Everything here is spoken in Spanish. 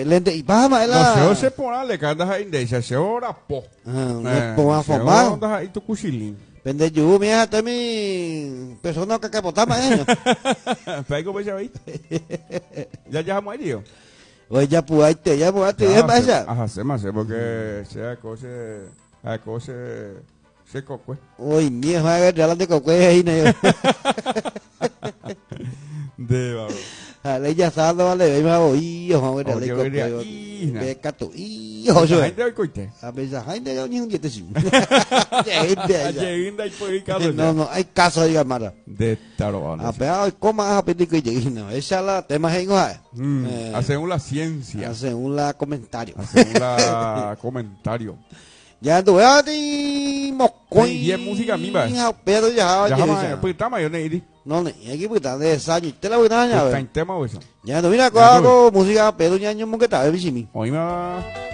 lente y pama No se ela. ose ponale candas aí deixa se ora pô. Pon a formar. Andas aí tu cochilinho. Pende yu mia tami persona que botama Pega o beijão aí. Já morreu. Hoy ya puaite, ya puaite, ya pasa. Mas porque a coisa se cocue. Hoy mi juega de la de coque ahí ne. De babo. Ale ya sabe vale, ve ma hoy juega de la coque. Ve cato. Y hoyo. Ainda oi coite. A veces hay de ni un día te sim. Ainda aí foi caso. No, hay caso de llamada. De taro. A pegar coma a pedir que llegue, no. Esa la tema es igual. Hacen la ciencia. Hacen un comentario. Hacen la comentario. Ya tu ya di mokoi. Y es música mimba. Pero ya Ya pues tama yo neiri. no, aquí pues está de saño. Te la voy a dañar. Está en tema eso. Ya no mira, música, pero ya no me está, Oíme.